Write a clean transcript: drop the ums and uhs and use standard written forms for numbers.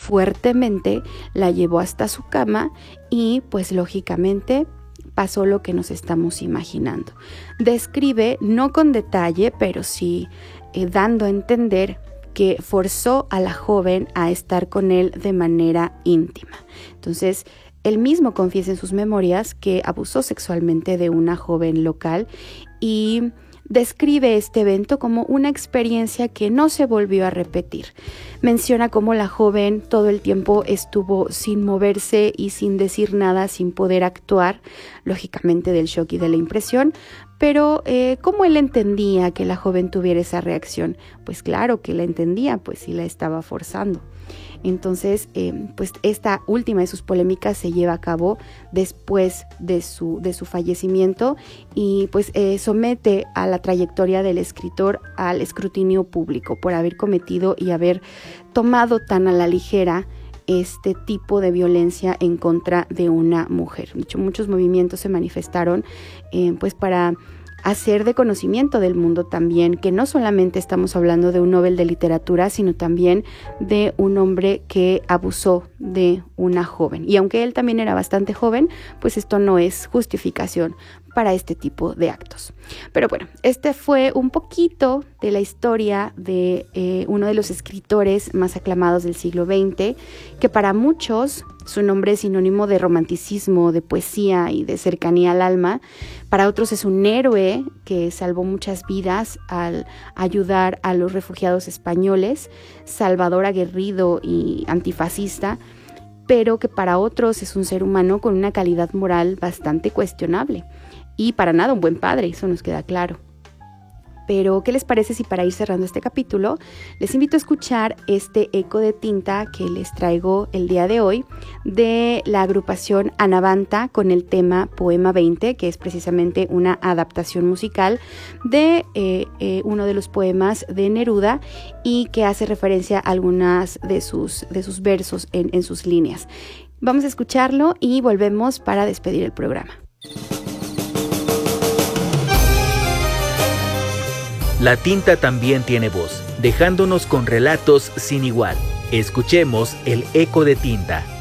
fuertemente, la llevó hasta su cama y pues lógicamente pasó lo que nos estamos imaginando. Describe, no con detalle, pero sí dando a entender que forzó a la joven a estar con él de manera íntima. Entonces, él mismo confiesa en sus memorias que abusó sexualmente de una joven local y describe este evento como una experiencia que no se volvió a repetir. Menciona cómo la joven todo el tiempo estuvo sin moverse y sin decir nada, sin poder actuar, lógicamente del shock y de la impresión, pero ¿cómo él entendía que la joven tuviera esa reacción? Pues claro que la entendía, pues sí la estaba forzando. Entonces, pues esta última de sus polémicas se lleva a cabo después de su fallecimiento y pues somete a la trayectoria del escritor al escrutinio público por haber cometido y haber tomado tan a la ligera este tipo de violencia en contra de una mujer. De hecho, muchos movimientos se manifestaron pues para hacer de conocimiento del mundo también que no solamente estamos hablando de un Nobel de literatura, sino también de un hombre que abusó de una joven. Y aunque él también era bastante joven, pues esto no es justificación para este tipo de actos. Pero bueno, este fue un poquito de la historia de uno de los escritores más aclamados del siglo XX, que para muchos su nombre es sinónimo de romanticismo, de poesía y de cercanía al alma. Para otros es un héroe que salvó muchas vidas al ayudar a los refugiados españoles, salvador aguerrido y antifascista, pero que para otros es un ser humano con una calidad moral bastante cuestionable. Y para nada un buen padre, eso nos queda claro. Pero, ¿qué les parece si para ir cerrando este capítulo, les invito a escuchar este eco de tinta que les traigo el día de hoy de la agrupación Anavanta con el tema Poema 20, que es precisamente una adaptación musical de uno de los poemas de Neruda y que hace referencia a algunas de sus versos en sus líneas. Vamos a escucharlo y volvemos para despedir el programa. La tinta también tiene voz, dejándonos con relatos sin igual. Escuchemos el eco de tinta.